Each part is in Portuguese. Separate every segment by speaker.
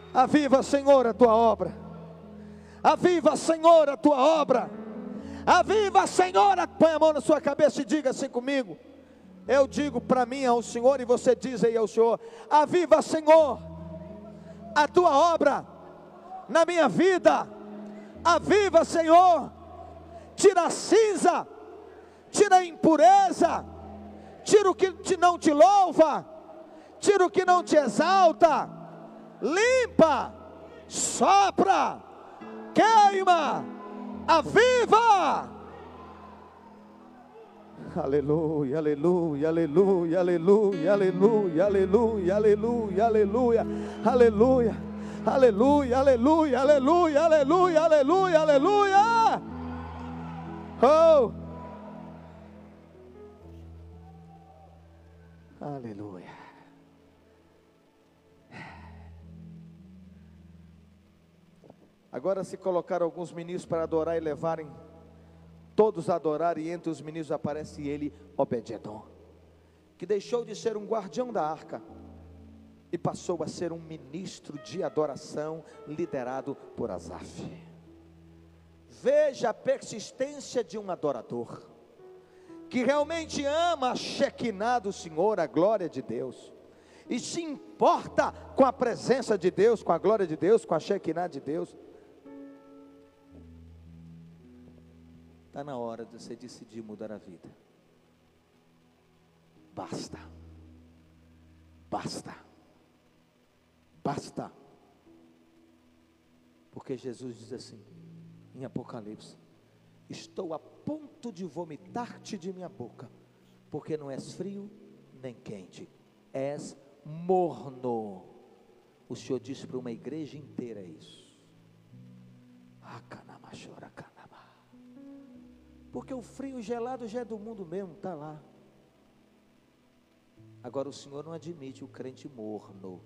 Speaker 1: Aviva, Senhor, a tua obra. Aviva, Senhor, a tua obra. Aviva, Senhor. Põe a mão na sua cabeça e diga assim comigo. Eu digo para mim ao Senhor e você diz aí ao Senhor: aviva, Senhor, a tua obra na minha vida. Aviva, Senhor. Tira a cinza, tira a impureza, tira o que não te louva, tira o que não te exalta. Limpa, sopra, queima, aviva. Aleluia, aleluia, aleluia, aleluia, aleluia, aleluia, aleluia, aleluia, aleluia, aleluia, aleluia, aleluia, aleluia, aleluia, aleluia. Oh, aleluia. Agora se colocaram alguns ministros para adorar e levarem todos a adorar, e entre os ministros aparece ele, Obed-edom, que deixou de ser um guardião da arca e passou a ser um ministro de adoração liderado por Asaf. Veja a persistência de um adorador que realmente ama a Shekinah do Senhor, a glória de Deus, e se importa com a presença de Deus, com a glória de Deus, com a Shekinah de Deus. Está na hora de você decidir mudar a vida. Basta. Basta. Basta. Porque Jesus diz assim, em Apocalipse: estou a ponto de vomitar-te de minha boca, porque não és frio nem quente, és morno. O Senhor disse para uma igreja inteira isso. Porque o frio gelado já é do mundo mesmo, está lá. Agora o Senhor não admite o crente morno.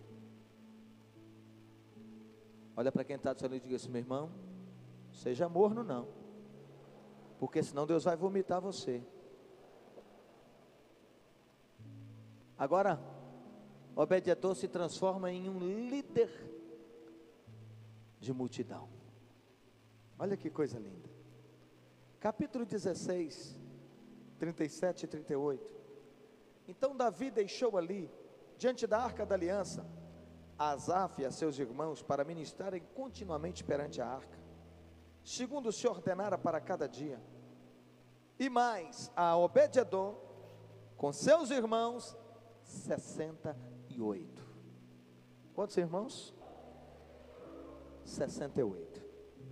Speaker 1: Olha para quem está do seu lado e diga assim: meu irmão, seja morno não, porque senão Deus vai vomitar você. Agora Obed-edom se transforma em um líder de multidão. Olha que coisa linda. Capítulo 16, 37 e 38. Então Davi deixou ali, diante da arca da aliança, a Asaf e a seus irmãos, para ministrarem continuamente perante a arca, segundo se ordenara para cada dia. E mais a Obed-edom, com seus irmãos, 68. Quantos irmãos? 68.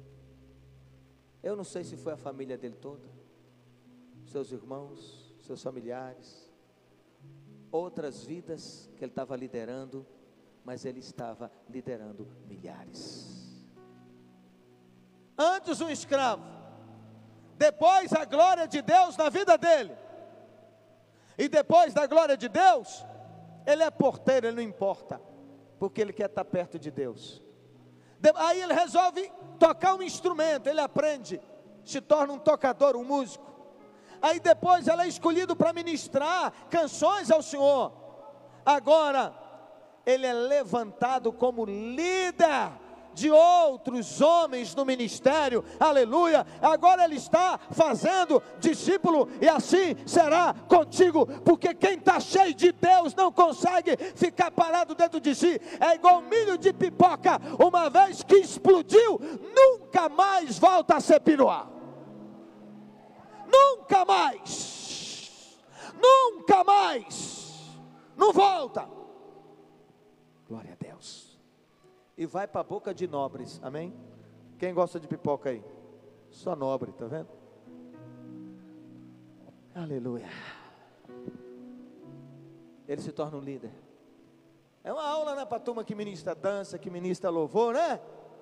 Speaker 1: Eu não sei se foi a família dele toda, seus irmãos, seus familiares, outras vidas que ele estava liderando, mas ele estava liderando milhares. Antes um escravo, depois a glória de Deus na vida dele, e depois da glória de Deus, ele é porteiro, ele não importa, porque ele quer estar perto de Deus. Aí ele resolve tocar um instrumento, ele aprende, se torna um tocador, um músico. Aí depois ele é escolhido para ministrar canções ao Senhor. Agora ele é levantado como líder de outros homens no ministério, aleluia. Agora ele está fazendo discípulo, e assim será contigo, porque quem está cheio de Deus não consegue ficar parado dentro de si. É igual milho de pipoca, uma vez que explodiu, nunca mais volta a ser piruá. Nunca mais, nunca mais, não volta. Glória a Deus. E vai para a boca de nobres, amém? Quem gosta de pipoca aí? Só nobre, tá vendo? Aleluia. Ele se torna um líder. É uma aula, né, para a turma que ministra dança, que ministra louvor, né?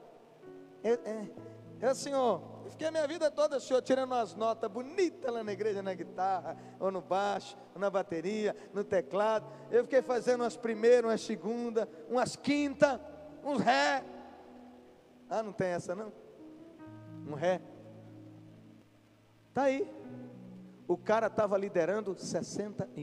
Speaker 1: Senhor, eu fiquei a minha vida toda, Senhor, tirando umas notas bonitas lá na igreja, na guitarra, ou no baixo, ou na bateria, no teclado. Eu fiquei fazendo umas primeiras, umas segundas, umas quintas, uns ré. Ah, não tem essa não? Um ré. Tá aí. O cara estava liderando 60